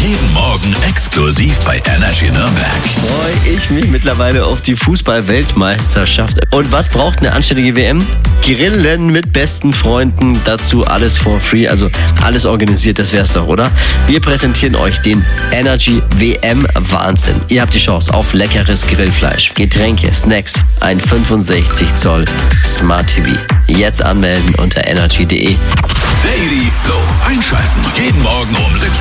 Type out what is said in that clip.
Jeden Morgen exklusiv bei Energy Nürnberg. Freue ich mich mittlerweile auf die Fußball-Weltmeisterschaft. Und was braucht eine anständige WM? Grillen mit besten Freunden, dazu alles for free, also alles organisiert, das wär's doch, oder? Wir präsentieren euch den Energy WM Wahnsinn. Ihr habt die Chance auf leckeres Grillfleisch, Getränke, Snacks, ein 65 Zoll Smart TV. Jetzt anmelden unter energy.de. Daily Flow einschalten. Jeden Morgen um 6